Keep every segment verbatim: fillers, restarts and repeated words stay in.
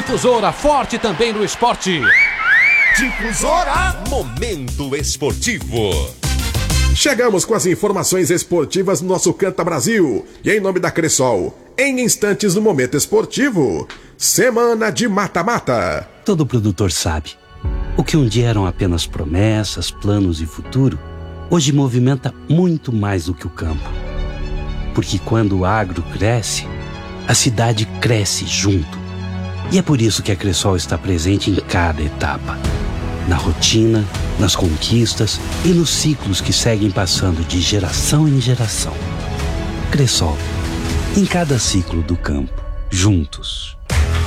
Difusora, forte também no esporte. Difusora, momento esportivo. Chegamos com as informações esportivas no nosso Canta Brasil. E em nome da Cressol, em instantes no momento esportivo, semana de mata-mata. Todo produtor sabe, o que um dia eram apenas promessas, planos e futuro, hoje movimenta muito mais do que o campo. Porque quando o agro cresce, a cidade cresce junto. E é por isso que a Cressol está presente em cada etapa. Na rotina, nas conquistas e nos ciclos que seguem passando de geração em geração. Cressol, em cada ciclo do campo, juntos.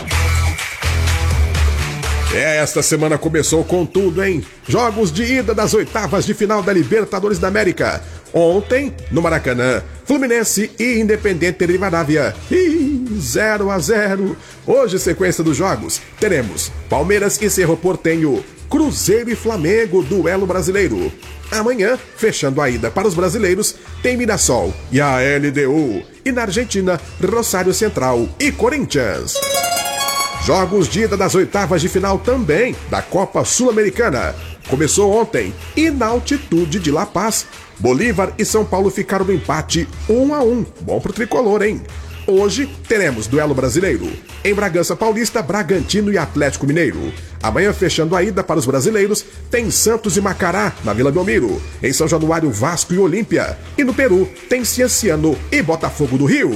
É, esta semana começou com tudo, hein? Jogos de ida das oitavas de final da Libertadores da América. Ontem, no Maracanã, Fluminense e Independente Rivadavia. Ih, zero a zero. Hoje, sequência dos jogos, teremos Palmeiras e Cerro Porteño, Cruzeiro e Flamengo, duelo brasileiro. Amanhã, fechando a ida para os brasileiros, tem Mirassol e a L D U. E na Argentina, Rosário Central e Corinthians. Jogos de ida das oitavas de final também da Copa Sul-Americana. Começou ontem e na altitude de La Paz, Bolívar e São Paulo ficaram no empate um a um. Bom pro tricolor, hein? Hoje teremos duelo brasileiro. Em Bragança Paulista, Bragantino e Atlético Mineiro. Amanhã, fechando a ida para os brasileiros, tem Santos e Macará, na Vila Belmiro. Em São Januário, Vasco e Olímpia. E no Peru, tem Cienciano e Botafogo do Rio.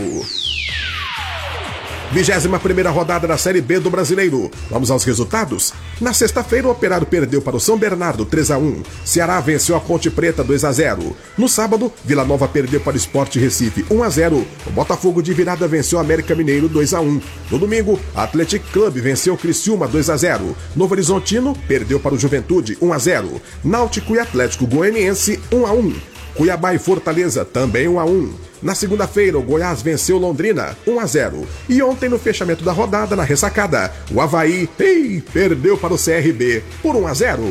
vigésima primeira rodada da Série B do Brasileiro. Vamos aos resultados? Na sexta-feira, o Operário perdeu para o São Bernardo três a um. Ceará venceu a Ponte Preta dois a zero. No sábado, Vila Nova perdeu para o Sport Recife um a zero. O Botafogo de virada venceu o América Mineiro dois a um. No domingo, Athletic Club venceu o Criciúma dois a zero. Novo Horizontino perdeu para o Juventude um a zero. Náutico e Atlético Goianiense um a um. Cuiabá e Fortaleza também um a um. Na segunda-feira, o Goiás venceu Londrina um a zero. E ontem, no fechamento da rodada, na ressacada, o Avaí ei, perdeu para o C R B por um a zero.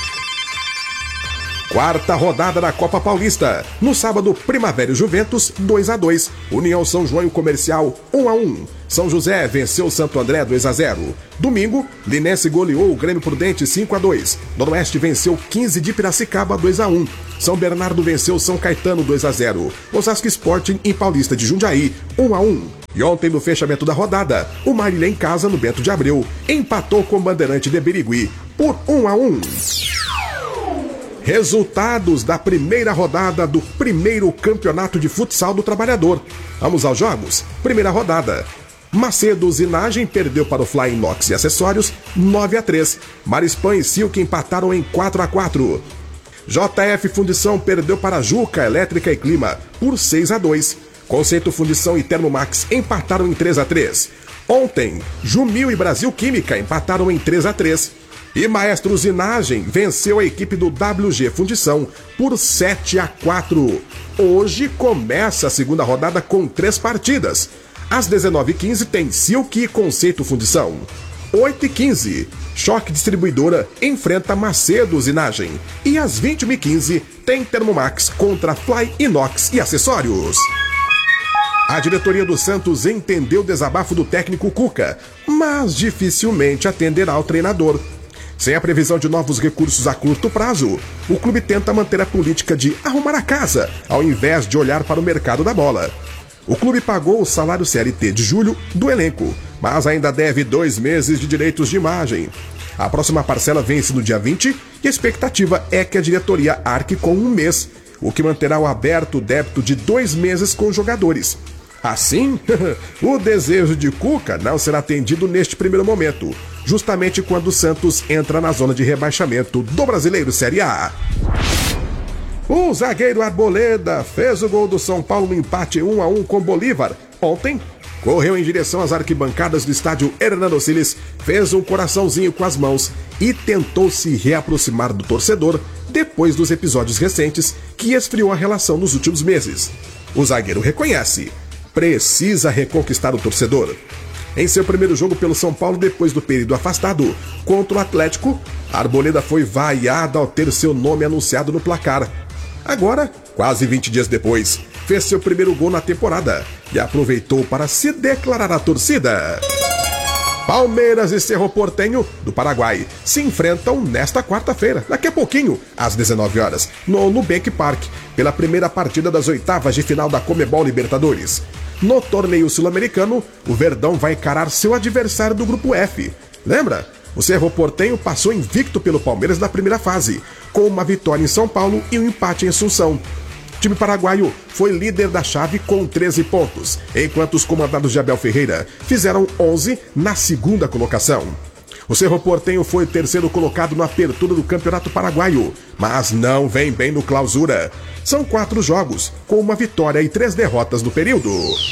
Quarta rodada da Copa Paulista. No sábado, Primavera e Juventus dois a dois. União São João e Comercial um a um. São José venceu o Santo André dois a zero. Domingo, Linense goleou o Grêmio Prudente cinco a dois. Noroeste venceu quinze de Piracicaba dois a um. São Bernardo venceu São Caetano dois a zero. Osasco Sporting em Paulista de Jundiaí um a um. E ontem, no fechamento da rodada, o Marília em casa no Bento de Abreu empatou com o Bandeirante de Birigui por um a um. Resultados da primeira rodada do primeiro campeonato de futsal do Trabalhador. Vamos aos jogos? Primeira rodada. Macedo Zinagem perdeu para o Fly Inox e Acessórios nove a três. Marispan e Silk empataram em quatro a quatro. J F Fundição perdeu para Juca Elétrica e Clima por seis a dois. Conceito Fundição e Termomax empataram em três a três. Ontem, Jumil e Brasil Química empataram em três a três. E Maestro Zinagem venceu a equipe do W G Fundição por sete a quatro. Hoje começa a segunda rodada com três partidas. Às dezenove e quinze tem Silk e Conceito Fundição. oito e quinze, Choque Distribuidora enfrenta Macedo Zinagem. E às vinte e uma e quinze tem Termomax contra Fly Inox e Acessórios. A diretoria do Santos entendeu o desabafo do técnico Cuca, mas dificilmente atenderá ao treinador. Sem a previsão de novos recursos a curto prazo, o clube tenta manter a política de arrumar a casa, ao invés de olhar para o mercado da bola. O clube pagou o salário C L T de julho do elenco, mas ainda deve dois meses de direitos de imagem. A próxima parcela vence no dia vinte e a expectativa é que a diretoria arque com um mês, o que manterá o aberto débito de dois meses com os jogadores. Assim, o desejo de Cuca não será atendido neste primeiro momento, justamente quando o Santos entra na zona de rebaixamento do Brasileiro Série A. O zagueiro Arboleda fez o gol do São Paulo no empate um a um com Bolívar. Ontem, correu em direção às arquibancadas do estádio Hernando Siles, fez um coraçãozinho com as mãos e tentou se reaproximar do torcedor depois dos episódios recentes que esfriou a relação nos últimos meses. O zagueiro reconhece: precisa reconquistar o torcedor. Em seu primeiro jogo pelo São Paulo depois do período afastado contra o Atlético, Arboleda foi vaiado ao ter seu nome anunciado no placar. Agora, quase vinte dias depois, fez seu primeiro gol na temporada e aproveitou para se declarar à torcida. Palmeiras e Cerro Porteño, do Paraguai, se enfrentam nesta quarta-feira, daqui a pouquinho, às dezenove horas, no Nubank Park, pela primeira partida das oitavas de final da Conmebol Libertadores. No torneio sul-americano, o Verdão vai encarar seu adversário do Grupo F. Lembra? O Cerro Porteño passou invicto pelo Palmeiras na primeira fase, com uma vitória em São Paulo e um empate em Assunção. O time paraguaio foi líder da chave com treze pontos, enquanto os comandados de Abel Ferreira fizeram onze na segunda colocação. O Cerro Porteño foi o terceiro colocado na abertura do Campeonato Paraguaio, mas não vem bem no Clausura. São quatro jogos, com uma vitória e três derrotas no período.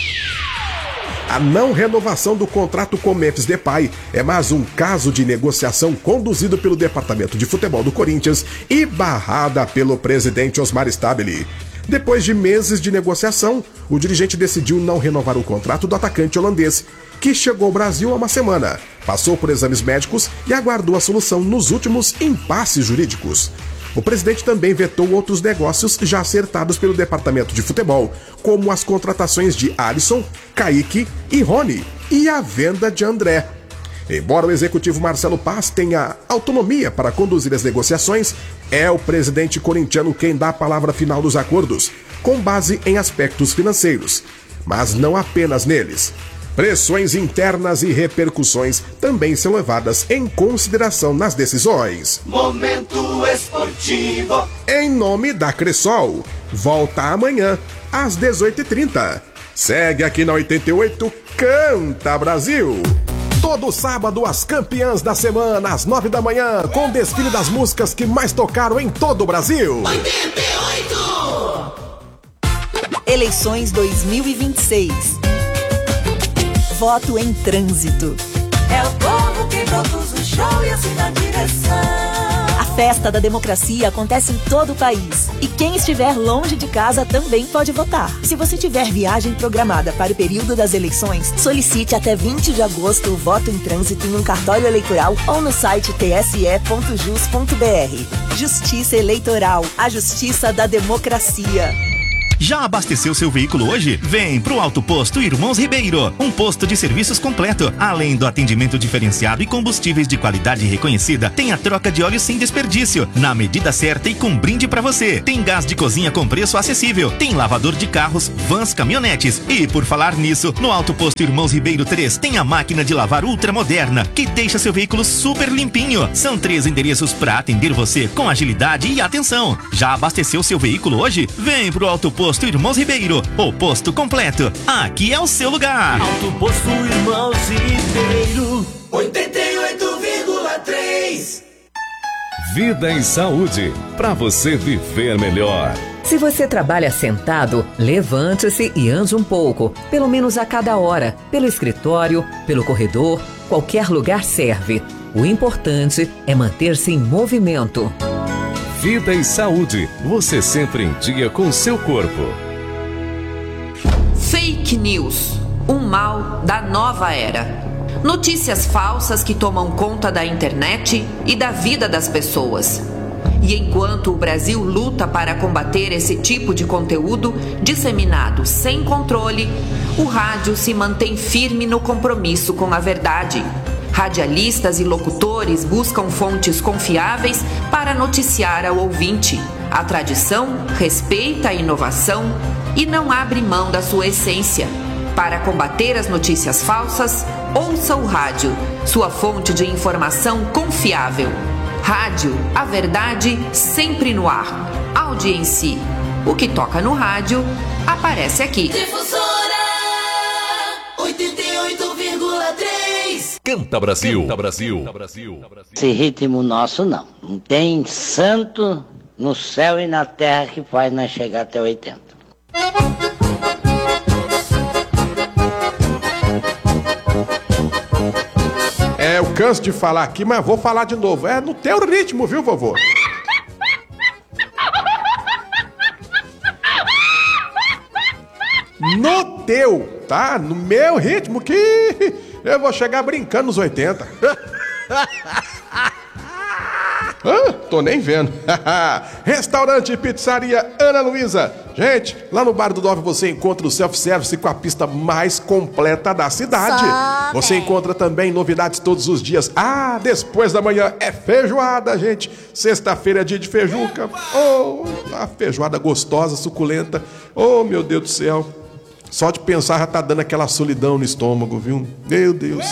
A não renovação do contrato com Memphis Depay é mais um caso de negociação conduzido pelo Departamento de Futebol do Corinthians e barrada pelo presidente Osmar Stabile. Depois de meses de negociação, o dirigente decidiu não renovar o contrato do atacante holandês, que chegou ao Brasil há uma semana, passou por exames médicos e aguardou a solução nos últimos impasses jurídicos. O presidente também vetou outros negócios já acertados pelo Departamento de Futebol, como as contratações de Alisson, Kaique e Rony, e a venda de André. Embora o executivo Marcelo Paz tenha autonomia para conduzir as negociações, é o presidente corintiano quem dá a palavra final dos acordos, com base em aspectos financeiros, mas não apenas neles. Pressões internas e repercussões também são levadas em consideração nas decisões. Momento Esportivo. Em nome da Cressol, volta amanhã às dezoito e trinta. Segue aqui na oitenta e oito, Canta Brasil. Todo sábado, as campeãs da semana, às nove da manhã, com desfile das músicas que mais tocaram em todo o Brasil. oitenta e oito! Eleições dois mil e vinte e seis. Voto em trânsito. É o povo que produz o show e assim dá direção. A festa da democracia acontece em todo o país. E quem estiver longe de casa também pode votar. Se você tiver viagem programada para o período das eleições, solicite até vinte de agosto o voto em trânsito em um cartório eleitoral ou no site t s e ponto jus ponto b r. Justiça Eleitoral, a justiça da democracia. Já abasteceu seu veículo hoje? Vem pro Auto Posto Irmãos Ribeiro, um posto de serviços completo. Além do atendimento diferenciado e combustíveis de qualidade reconhecida, tem a troca de óleo sem desperdício, na medida certa e com brinde pra você. Tem gás de cozinha com preço acessível, tem lavador de carros, vans, caminhonetes. E por falar nisso, no Auto Posto Irmãos Ribeiro três tem a máquina de lavar ultramoderna, que deixa seu veículo super limpinho. São três endereços pra atender você com agilidade e atenção. Já abasteceu seu veículo hoje? Vem pro Auto Posto Posto Irmãos Ribeiro, o posto completo. Aqui é o seu lugar. Auto Posto Irmãos Ribeiro, oitenta e oito vírgula três. Vida em saúde, para você viver melhor. Se você trabalha sentado, levante-se e ande um pouco, pelo menos a cada hora, pelo escritório, pelo corredor, qualquer lugar serve. O importante é manter-se em movimento. Vida e saúde, você sempre em dia com seu corpo. Fake news, um mal da nova era. Notícias falsas que tomam conta da internet e da vida das pessoas. E enquanto o Brasil luta para combater esse tipo de conteúdo disseminado sem controle, o rádio se mantém firme no compromisso com a verdade. Radialistas e locutores buscam fontes confiáveis para noticiar ao ouvinte. A tradição respeita a inovação e não abre mão da sua essência. Para combater as notícias falsas, ouça o rádio, sua fonte de informação confiável. Rádio, a verdade sempre no ar. Audiência. O que toca no rádio, aparece aqui. Difusora oitenta e oito vírgula três. Canta Brasil. Canta Brasil. Esse ritmo nosso não. Não tem santo no céu e na terra que faz nós chegar até oitenta. É, eu canso de falar aqui, mas vou falar de novo. É no teu ritmo, viu, vovô? No teu, tá? No meu ritmo que eu vou chegar brincando nos oitenta. Ah, tô nem vendo. Restaurante e Pizzaria Ana Luísa. Gente, lá no Bar do Nove você encontra o self-service com a pista mais completa da cidade. Só Você bem. encontra também novidades todos os dias. Ah, depois da manhã é feijoada, gente. Sexta-feira é dia de feijuca. Oh, a feijoada gostosa, suculenta. Oh, meu Deus do céu. Só de pensar já tá dando aquela solidão no estômago, viu? Meu Deus.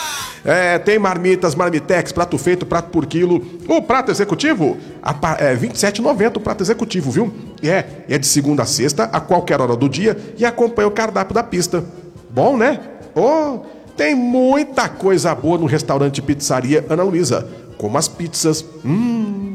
É, tem marmitas, marmitex, prato feito, prato por quilo. O prato executivo, a, é vinte e sete reais e noventa centavos o prato executivo, viu? E é, é de segunda a sexta, a qualquer hora do dia, e acompanha o cardápio da pista. Bom, né? Oh, tem muita coisa boa no restaurante Pizzaria Ana Luísa, como as pizzas, hum,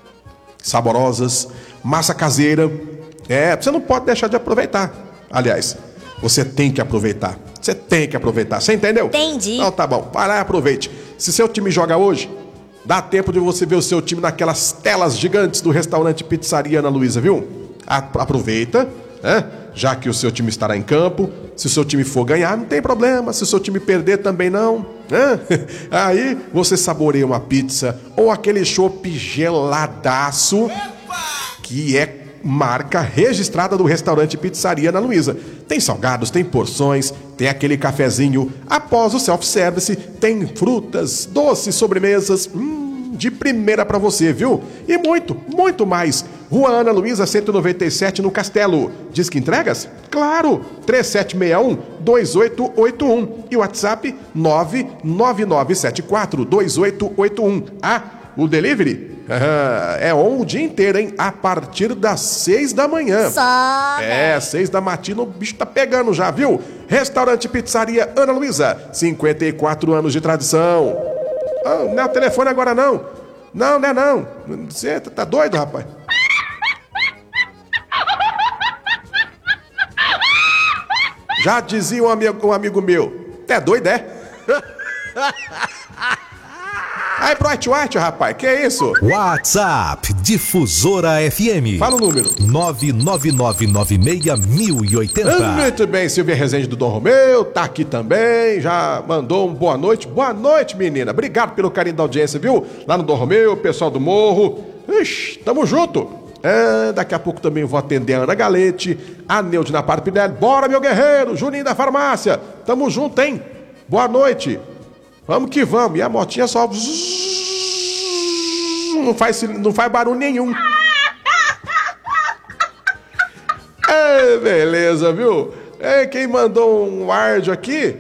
saborosas, massa caseira. É, você não pode deixar de aproveitar. Aliás, você tem que aproveitar. Você tem que aproveitar. Você entendeu? Entendi. Então tá bom. Vai lá e aproveite. Se seu time joga hoje, dá tempo de você ver o seu time naquelas telas gigantes do restaurante Pizzaria Ana Luísa, viu? Aproveita, né? Já que o seu time estará em campo. Se o seu time for ganhar, não tem problema. Se o seu time perder, também não. Né? Aí você saboreia uma pizza ou aquele chopp geladaço que é marca registrada do restaurante Pizzaria Ana Luísa. Tem salgados, tem porções, tem aquele cafezinho. Após o self-service, tem frutas, doces, sobremesas, hum, de primeira pra você, viu? E muito, muito mais. Rua Ana Luísa, cento e noventa e sete, no Castelo. Diz que entregas? Claro! três sete seis um, dois oito oito um e o WhatsApp nove nove nove sete quatro, dois oito oito um. Ah, o delivery? É on o dia inteiro, hein? A partir das seis da manhã. Só É, seis da matina o bicho tá pegando já, viu? Restaurante Pizzaria Ana Luísa, cinquenta e quatro anos de tradição. Ah, não é o telefone agora não. Não, não é não. Você tá doido, rapaz? Já dizia um amigo, um amigo meu. É doido, é? Aí, Bright White, rapaz, que é isso? WhatsApp Difusora F M. Fala o número. nove nove nove nove seis mil e oitenta. Muito bem, Silvia Rezende do Dom Romeu, tá aqui também, já mandou um boa noite. Boa noite, menina. Obrigado pelo carinho da audiência, viu? Lá no Dom Romeu, pessoal do Morro. Ixi, tamo junto. É, daqui a pouco também vou atender a Ana Galete, a Neude na Parpinelli. Bora, meu guerreiro, Juninho da Farmácia. Tamo junto, hein? Boa noite. Vamos que vamos. E a motinha só... Não faz, não faz barulho nenhum. É, beleza, viu? É, quem mandou um áudio aqui